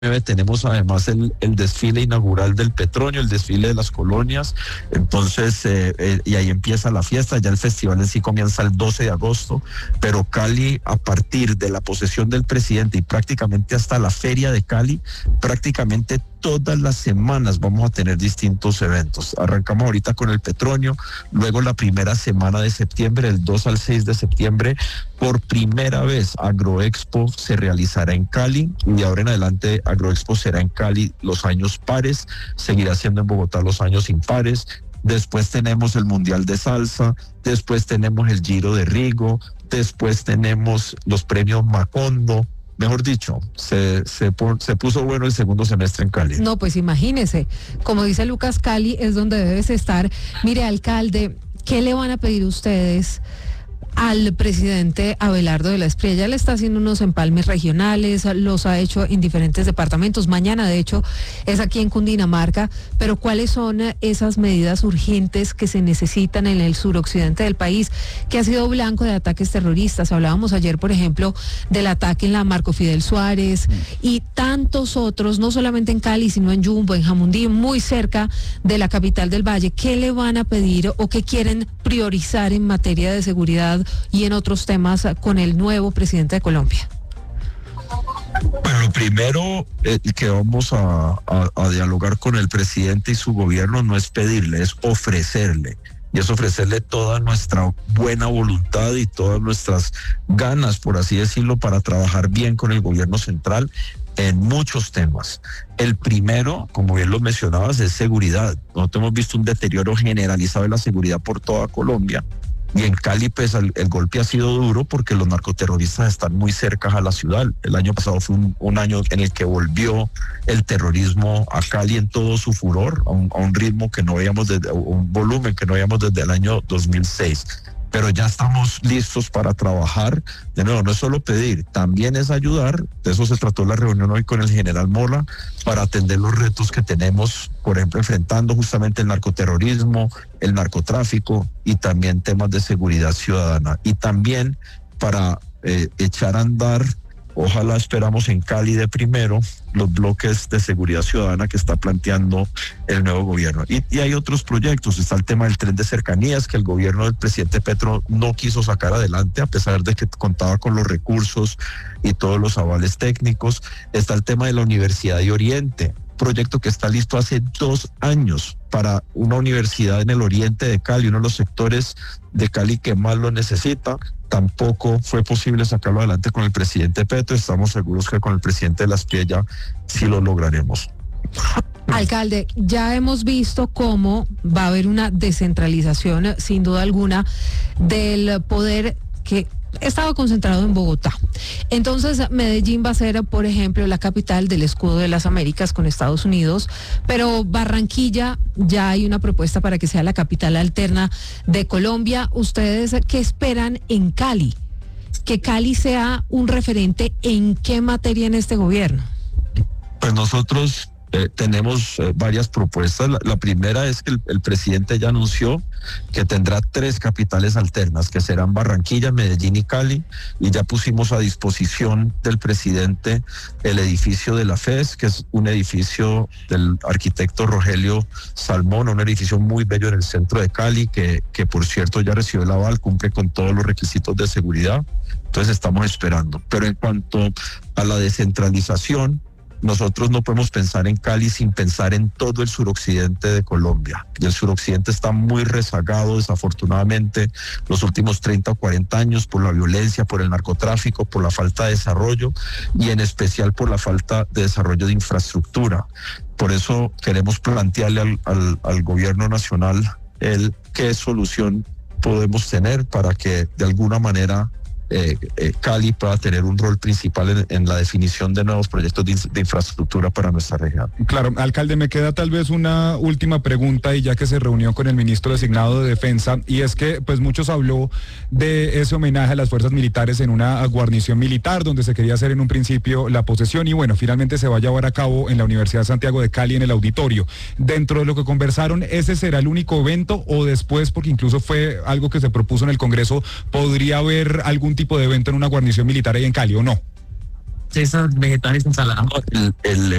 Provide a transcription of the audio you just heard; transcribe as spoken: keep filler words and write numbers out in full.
tenemos además el, el desfile inaugural del Petronio, el desfile de las colonias, entonces, eh, eh, y ahí empieza la fiesta. Ya el festival en sí comienza el doce de agosto, pero Cali, a partir de la posesión del presidente y prácticamente hasta la feria de Cali, prácticamente todas las semanas vamos a tener distintos eventos. Arrancamos ahorita con el Petronio, luego la primera semana de septiembre, el dos al seis de septiembre, por primera vez Agroexpo se realizará en Cali, y de ahora en adelante Agroexpo será en Cali los años pares, seguirá siendo en Bogotá los años impares. Después tenemos el Mundial de Salsa, después tenemos el Giro de Rigo, después tenemos los premios Macondo. Mejor dicho, se, se, se puso bueno el segundo semestre en Cali. No, pues imagínese, como dice Lucas, Cali es donde debes estar. Mire, alcalde, ¿qué le van a pedir ustedes al presidente Abelardo de la Espriella? Le está haciendo unos empalmes regionales, los ha hecho en diferentes departamentos. Mañana, de hecho, es aquí en Cundinamarca, pero ¿cuáles son esas medidas urgentes que se necesitan en el suroccidente del país, que ha sido blanco de ataques terroristas? Hablábamos ayer, por ejemplo, del ataque en la Marco Fidel Suárez y tantos otros, no solamente en Cali, sino en Yumbo, en Jamundí, muy cerca de la capital del Valle. ¿Qué le van a pedir o qué quieren priorizar en materia de seguridad y en otros temas con el nuevo presidente de Colombia? Bueno, lo primero eh, que vamos a, a, a dialogar con el presidente y su gobierno no es pedirle, es ofrecerle. Y es ofrecerle toda nuestra buena voluntad y todas nuestras ganas, por así decirlo, para trabajar bien con el gobierno central en muchos temas. El primero, como bien lo mencionabas, es seguridad. Nosotros hemos visto un deterioro generalizado de la seguridad por toda Colombia. Y en Cali, pues, el, el golpe ha sido duro porque los narcoterroristas están muy cerca a la ciudad. El año pasado fue un, un año en el que volvió el terrorismo a Cali en todo su furor, a un, a un ritmo que no veíamos, desde, un volumen que no veíamos desde el año dos mil seis. Pero ya estamos listos para trabajar. De nuevo, no es solo pedir, también es ayudar. De eso se trató la reunión hoy con el general Mola, para atender los retos que tenemos, por ejemplo, enfrentando justamente el narcoterrorismo, el narcotráfico y también temas de seguridad ciudadana. Y también para eh, echar a andar, ojalá esperamos en Cali de primero, los bloques de seguridad ciudadana que está planteando el nuevo gobierno. Y, y hay otros proyectos. Está el tema del tren de cercanías, que el gobierno del presidente Petro no quiso sacar adelante, a pesar de que contaba con los recursos y todos los avales técnicos. Está el tema de la Universidad de Oriente, proyecto que está listo hace dos años para una universidad en el oriente de Cali, uno de los sectores de Cali que más lo necesita. Tampoco fue posible sacarlo adelante con el presidente Petro. Estamos seguros que con el presidente de la Espriella sí lo lograremos. Alcalde, ya hemos visto cómo va a haber una descentralización, sin duda alguna, del poder que estaba concentrado en Bogotá. Entonces, Medellín va a ser, por ejemplo, la capital del escudo de las Américas con Estados Unidos, pero Barranquilla ya hay una propuesta para que sea la capital alterna de Colombia. ¿Ustedes qué esperan en Cali? ¿Que Cali sea un referente en qué materia en este gobierno? Pues nosotros Eh, tenemos eh, varias propuestas. La, la primera es que el, el presidente ya anunció que tendrá tres capitales alternas, que serán Barranquilla, Medellín y Cali, y ya pusimos a disposición del presidente el edificio de la F E S, que es un edificio del arquitecto Rogelio Salmón, un edificio muy bello en el centro de Cali, que, que por cierto ya recibió el aval, cumple con todos los requisitos de seguridad. Entonces estamos esperando. Pero en cuanto a la descentralización, nosotros no podemos pensar en Cali sin pensar en todo el suroccidente de Colombia. Y el suroccidente está muy rezagado, desafortunadamente, los últimos treinta o cuarenta años, por la violencia, por el narcotráfico, por la falta de desarrollo y en especial por la falta de desarrollo de infraestructura. Por eso queremos plantearle al, al, al gobierno nacional el qué solución podemos tener para que de alguna manera Eh, eh, Cali pueda tener un rol principal en, en la definición de nuevos proyectos de, de infraestructura para nuestra región. Claro, alcalde, me queda tal vez una última pregunta, y ya que se reunió con el ministro designado de Defensa, y es que pues muchos habló de ese homenaje a las fuerzas militares en una guarnición militar, donde se quería hacer en un principio la posesión, y bueno, finalmente se va a llevar a cabo en la Universidad de Santiago de Cali, en el auditorio. Dentro de lo que conversaron, ¿ese será el único evento, o después, porque incluso fue algo que se propuso en el Congreso, podría haber algún tipo tipo de evento en una guarnición militar ahí en Cali, o no? esas vegetales ensaladas. El, el,